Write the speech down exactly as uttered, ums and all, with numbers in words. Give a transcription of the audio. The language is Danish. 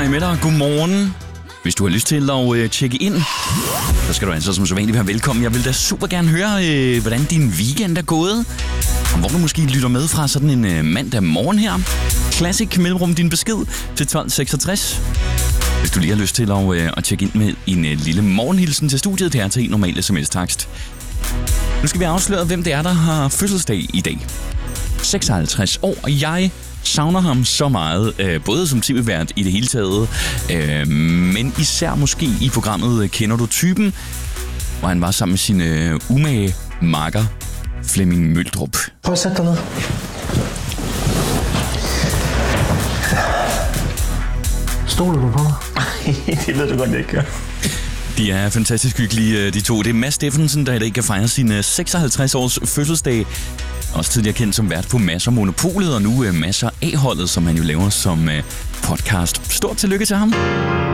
Nikolaj med dig. Godmorgen. Hvis du har lyst til at øh, tjekke ind, så skal du altså som så vanligt være velkommen. Jeg vil da super gerne høre, øh, hvordan din weekend er gået. Og hvor du måske lytter med fra sådan en øh, mandag morgen her. Classic mellemrum din besked til tolv seksogtres. Hvis du lige har lyst til at, øh, at tjekke ind med en øh, lille morgenhilsen til studiet, det er til en normal sms-takst. Nu skal vi afsløre, hvem det er, der har fødselsdag i dag. seksoghalvtreds år, og jeg savner ham så meget, øh, både som T V-vært i det hele taget, øh, men især måske i programmet Kender du typen, hvor han var sammen med sin øh, umage makker Flemming Møldrup. Prøv at sætte dig ned. Stoler du på mig? Det ved du godt, det ikke gør. De er fantastisk hyggelige, de to. Det er Mads Steffensen, der i dag kan fejre sin seksoghalvtreds års fødselsdag. Også tidligere kendt som vært på Masser Monopolet, og nu Masser A-holdet, som han jo laver som podcast. Stort tillykke til ham.